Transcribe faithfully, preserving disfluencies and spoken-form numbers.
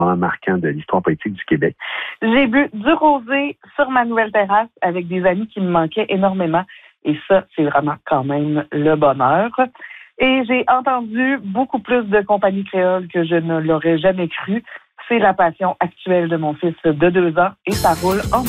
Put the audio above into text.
marquant de l'histoire politique du Québec. J'ai bu du rosé sur ma nouvelle terrasse avec des amis qui me manquaient énormément. Et ça, c'est vraiment quand même le bonheur. Et j'ai entendu beaucoup plus de compagnie créole que je ne l'aurais jamais cru. C'est la passion actuelle de mon fils de deux ans et ça roule en